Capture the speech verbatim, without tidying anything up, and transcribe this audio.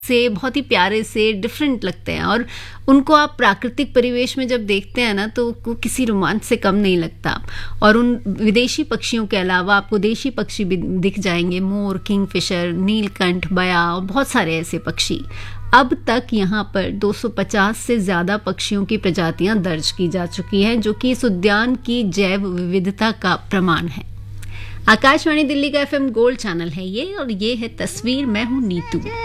से, बहुत ही प्यारे से, डिफरेंट लगते हैं और उनको आप प्राकृतिक परिवेश में जब देखते हैं ना तो वो किसी रोमांच से कम नहीं लगता। और उन विदेशी पक्षियों के अलावा आपको देशी पक्षी भी दिख जाएंगे, मोर, किंगफिशर, नीलकंठ, बया और बहुत सारे ऐसे पक्षी। अब तक यहाँ पर दो सौ पचास से ज़्यादा पक्षियों की प्रजातियाँ दर्ज की जा चुकी हैं, जो कि इस उद्यान की जैव विविधता का प्रमाण है। आकाशवाणी दिल्ली का एफएम गोल्ड चैनल है ये, और ये है तस्वीर। मैं हूँ नीतू।